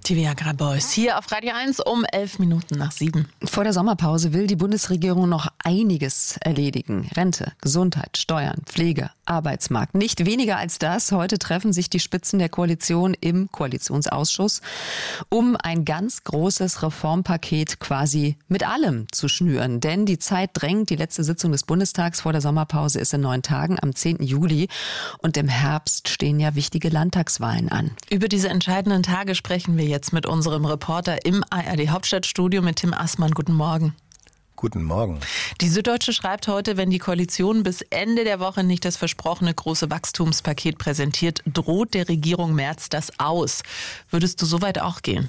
Die Viagra Boys hier auf Radio 1 um 7:11. Vor der Sommerpause will die Bundesregierung noch einiges erledigen. Rente, Gesundheit, Steuern, Pflege, Arbeitsmarkt. Nicht weniger als das. Heute treffen sich die Spitzen der Koalition im Koalitionsausschuss, um ein ganz großes Reformpaket quasi mit allem zu schnüren. Denn die Zeit drängt. Die letzte Sitzung des Bundestags vor der Sommerpause ist in 9 Tagen am 10. Juli. Und im Herbst stehen ja wichtige Landtagswahlen an. Über diese entscheidenden Tage sprechen wir jetzt mit unserem Reporter im ARD-Hauptstadtstudio mit Tim Assmann. Guten Morgen. Guten Morgen. Die Süddeutsche schreibt heute, wenn die Koalition bis Ende der Woche nicht das versprochene große Wachstumspaket präsentiert, droht der Regierung Merz das aus. Würdest du so weit auch gehen?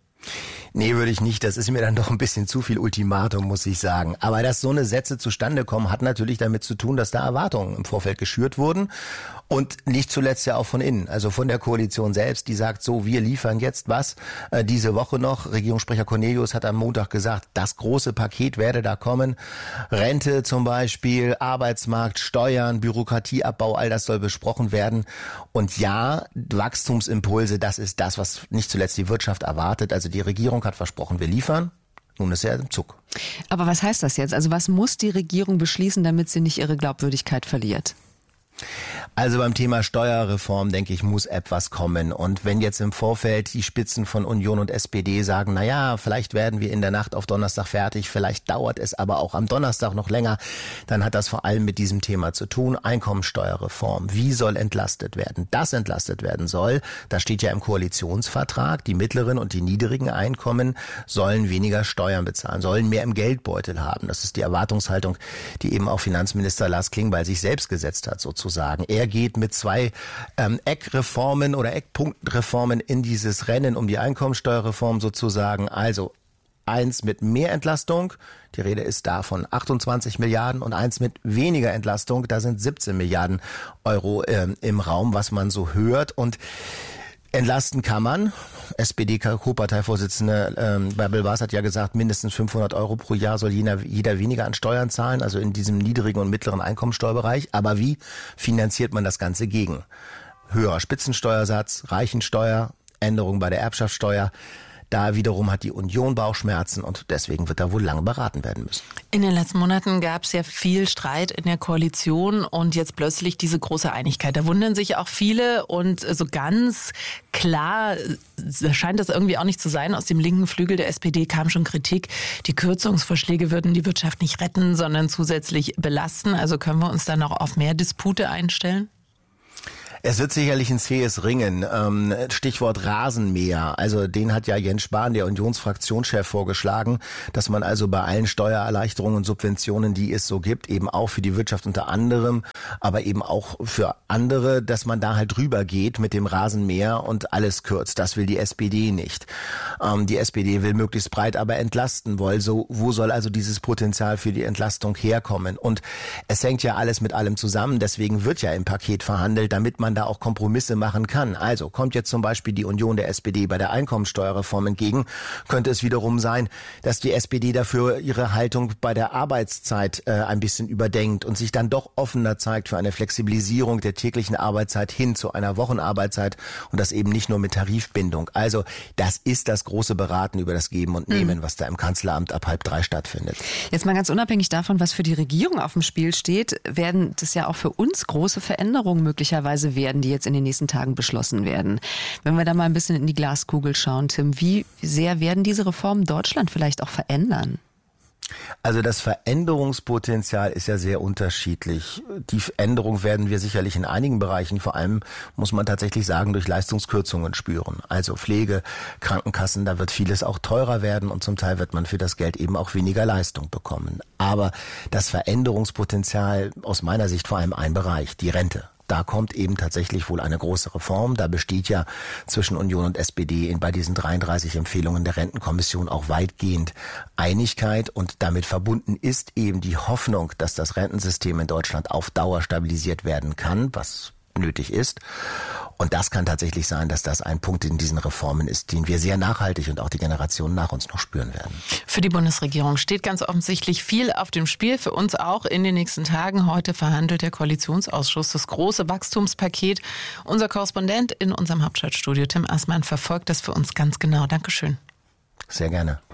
Nee, würde ich nicht. Das ist mir dann doch ein bisschen zu viel Ultimatum, muss ich sagen. Aber dass so eine Sätze zustande kommen, hat natürlich damit zu tun, dass da Erwartungen im Vorfeld geschürt wurden. Und nicht zuletzt ja auch von innen, also von der Koalition selbst, die sagt so, wir liefern jetzt was diese Woche noch. Regierungssprecher Cornelius hat am Montag gesagt, das große Paket werde da kommen. Rente zum Beispiel, Arbeitsmarkt, Steuern, Bürokratieabbau, all das soll besprochen werden. Und ja, Wachstumsimpulse, das ist das, was nicht zuletzt die Wirtschaft erwartet. Also die Regierung hat versprochen, wir liefern. Nun ist er im Zug. Aber was heißt das jetzt? Also was muss die Regierung beschließen, damit sie nicht ihre Glaubwürdigkeit verliert? Also beim Thema Steuerreform, denke ich, muss etwas kommen. Und wenn jetzt im Vorfeld die Spitzen von Union und SPD sagen, naja, vielleicht werden wir in der Nacht auf Donnerstag fertig, vielleicht dauert es aber auch am Donnerstag noch länger, dann hat das vor allem mit diesem Thema zu tun. Einkommensteuerreform. Wie soll entlastet werden? Das entlastet werden soll, das steht ja im Koalitionsvertrag, die mittleren und die niedrigen Einkommen sollen weniger Steuern bezahlen, sollen mehr im Geldbeutel haben. Das ist die Erwartungshaltung, die eben auch Finanzminister Lars Klingbeil sich selbst gesetzt hat, sozusagen. Er geht mit 2 Eckreformen oder Eckpunktenreformen in dieses Rennen um die Einkommensteuerreform sozusagen. Also 1 mit mehr Entlastung, die Rede ist da von 28 Milliarden und 1 mit weniger Entlastung, da sind 17 Milliarden Euro im Raum, was man so hört. Und entlasten kann man. SPD-Co-Parteivorsitzende Bärbel Bas hat ja gesagt, mindestens 500 Euro pro Jahr soll jeder weniger an Steuern zahlen, also in diesem niedrigen und mittleren Einkommensteuerbereich. Aber wie finanziert man das Ganze gegen? Höherer Spitzensteuersatz, Reichensteuer, Änderung bei der Erbschaftssteuer. Da wiederum hat die Union Bauchschmerzen und deswegen wird da wohl lange beraten werden müssen. In den letzten Monaten gab es ja viel Streit in der Koalition und jetzt plötzlich diese große Einigkeit. Da wundern sich auch viele und so ganz klar scheint das irgendwie auch nicht zu sein. Aus dem linken Flügel der SPD kam schon Kritik. Die Kürzungsvorschläge würden die Wirtschaft nicht retten, sondern zusätzlich belasten. Also können wir uns dann noch auf mehr Dispute einstellen? Es wird sicherlich ein zähes Ringen. Stichwort Rasenmäher. Also den hat ja Jens Spahn, der Unionsfraktionschef, vorgeschlagen, dass man also bei allen Steuererleichterungen und Subventionen, die es so gibt, eben auch für die Wirtschaft unter anderem, aber eben auch für andere, dass man da halt drüber geht mit dem Rasenmäher und alles kürzt. Das will die SPD nicht. Die SPD will möglichst breit aber entlasten wollen. So, wo soll also dieses Potenzial für die Entlastung herkommen? Und es hängt ja alles mit allem zusammen. Deswegen wird ja im Paket verhandelt, damit man da auch Kompromisse machen kann. Also kommt jetzt zum Beispiel die Union der SPD bei der Einkommensteuerreform entgegen, könnte es wiederum sein, dass die SPD dafür ihre Haltung bei der Arbeitszeit ein bisschen überdenkt und sich dann doch offener zeigt für eine Flexibilisierung der täglichen Arbeitszeit hin zu einer Wochenarbeitszeit und das eben nicht nur mit Tarifbindung. Also das ist das große Beraten über das Geben und Nehmen, was da im Kanzleramt ab 2:30 stattfindet. Jetzt mal ganz unabhängig davon, was für die Regierung auf dem Spiel steht, werden das ja auch für uns große Veränderungen möglicherweise werden, die jetzt in den nächsten Tagen beschlossen werden. Wenn wir da mal ein bisschen in die Glaskugel schauen, Tim, wie sehr werden diese Reformen Deutschland vielleicht auch verändern? Also das Veränderungspotenzial ist ja sehr unterschiedlich. Die Veränderung werden wir sicherlich in einigen Bereichen, vor allem muss man tatsächlich sagen, durch Leistungskürzungen spüren. Also Pflege, Krankenkassen, da wird vieles auch teurer werden und zum Teil wird man für das Geld eben auch weniger Leistung bekommen. Aber das Veränderungspotenzial aus meiner Sicht vor allem ein Bereich, die Rente. Da kommt eben tatsächlich wohl eine große Reform. Da besteht ja zwischen Union und SPD bei diesen 33 Empfehlungen der Rentenkommission auch weitgehend Einigkeit. Und damit verbunden ist eben die Hoffnung, dass das Rentensystem in Deutschland auf Dauer stabilisiert werden kann, was nötig ist. Und das kann tatsächlich sein, dass das ein Punkt in diesen Reformen ist, den wir sehr nachhaltig und auch die Generationen nach uns noch spüren werden. Für die Bundesregierung steht ganz offensichtlich viel auf dem Spiel, für uns auch in den nächsten Tagen. Heute verhandelt der Koalitionsausschuss das große Wachstumspaket. Unser Korrespondent in unserem Hauptstadtstudio, Tim Assmann, verfolgt das für uns ganz genau. Dankeschön. Sehr gerne.